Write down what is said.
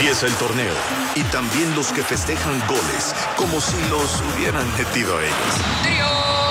Empieza el torneo. Y también los que festejan goles como si los hubieran metido ellos. ¡Trío!